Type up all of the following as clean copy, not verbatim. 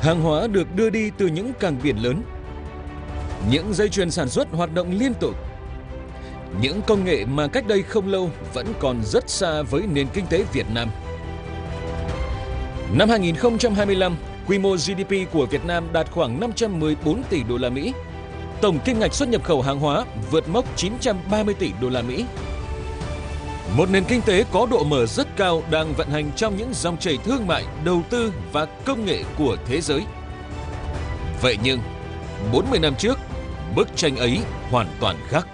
Hàng hóa được đưa đi từ những cảng biển lớn, những dây chuyền sản xuất hoạt động liên tục. Những công nghệ mà cách đây không lâu vẫn còn rất xa với nền kinh tế Việt Nam. Năm 2025, quy mô GDP của Việt Nam đạt khoảng 514 tỷ đô la Mỹ. Tổng kim ngạch xuất nhập khẩu hàng hóa vượt mốc 930 tỷ đô la Mỹ. Một nền kinh tế có độ mở rất cao đang vận hành trong những dòng chảy thương mại, đầu tư và công nghệ của thế giới. Vậy nhưng, 40 năm trước, bức tranh ấy hoàn toàn khác.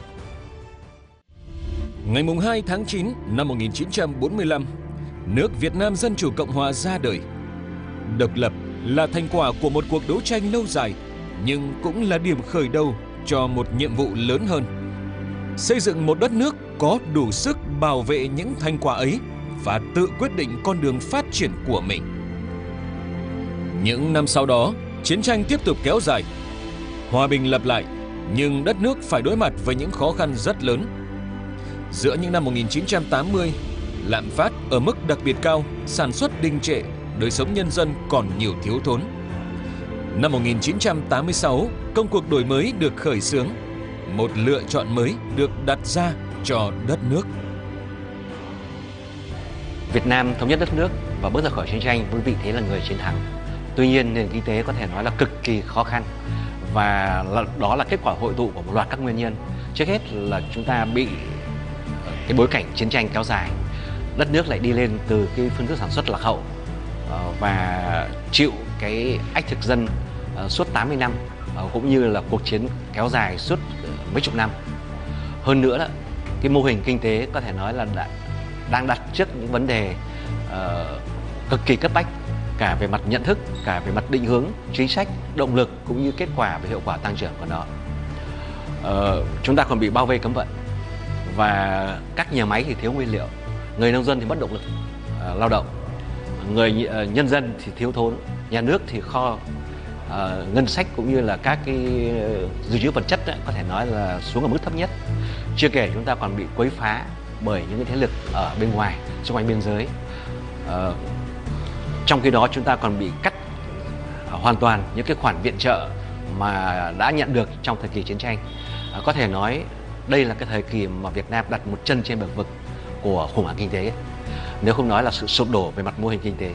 Ngày 2 tháng 9 năm 1945, nước Việt Nam Dân Chủ Cộng Hòa ra đời. Độc lập là thành quả của một cuộc đấu tranh lâu dài, nhưng cũng là điểm khởi đầu cho một nhiệm vụ lớn hơn. Xây dựng một đất nước có đủ sức bảo vệ những thành quả ấy và tự quyết định con đường phát triển của mình. Những năm sau đó, chiến tranh tiếp tục kéo dài. Hòa bình lập lại, nhưng đất nước phải đối mặt với những khó khăn rất lớn. Giữa những năm 1980, lạm phát ở mức đặc biệt cao, sản xuất đình trệ, đời sống nhân dân còn nhiều thiếu thốn. Năm 1986, công cuộc đổi mới được khởi xướng. Một lựa chọn mới được đặt ra cho đất nước. Việt Nam thống nhất đất nước và bước ra khỏi chiến tranh với vị thế là người chiến thắng. Tuy nhiên, nền kinh tế có thể nói là cực kỳ khó khăn và đó là kết quả hội tụ của một loạt các nguyên nhân. Trước hết là chúng ta bị cái bối cảnh chiến tranh kéo dài, đất nước lại đi lên từ cái phương thức sản xuất lạc hậu và chịu cái ách thực dân suốt 80 năm cũng như là cuộc chiến kéo dài suốt mấy chục năm. Hơn nữa đó, cái mô hình kinh tế có thể nói là đang đặt trước những vấn đề cực kỳ cấp bách, cả về mặt nhận thức, cả về mặt định hướng, chính sách, động lực cũng như kết quả và hiệu quả tăng trưởng của nó. Chúng ta còn bị bao vây cấm vận và các nhà máy thì thiếu nguyên liệu, người nông dân thì mất động lực lao động, người nhân dân thì thiếu thốn, nhà nước thì kho ngân sách cũng như là các cái dự trữ vật chất ấy, có thể nói là xuống ở mức thấp nhất. Chưa kể chúng ta còn bị quấy phá bởi những cái thế lực ở bên ngoài, xung quanh biên giới. Trong khi đó chúng ta còn bị cắt hoàn toàn những cái khoản viện trợ mà đã nhận được trong thời kỳ chiến tranh. Có thể nói đây là cái thời kỳ mà Việt Nam đặt một chân trên bậc vực của khủng hoảng kinh tế, nếu không nói là sự sụp đổ về mặt mô hình kinh tế.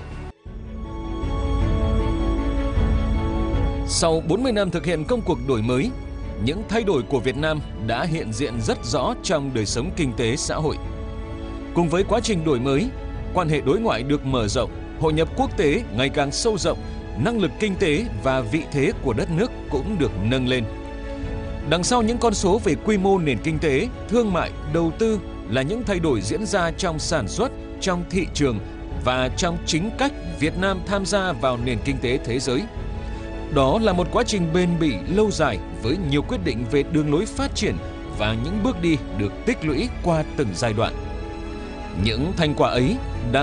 Sau 40 năm thực hiện công cuộc đổi mới, những thay đổi của Việt Nam đã hiện diện rất rõ trong đời sống kinh tế xã hội. Cùng với quá trình đổi mới, quan hệ đối ngoại được mở rộng, hội nhập quốc tế ngày càng sâu rộng, năng lực kinh tế và vị thế của đất nước cũng được nâng lên. Đằng sau những con số về quy mô nền kinh tế, thương mại, đầu tư là những thay đổi diễn ra trong sản xuất, trong thị trường và trong chính cách Việt Nam tham gia vào nền kinh tế thế giới. Đó là một quá trình bền bỉ lâu dài với nhiều quyết định về đường lối phát triển và những bước đi được tích lũy qua từng giai đoạn. Những thành quả ấy đã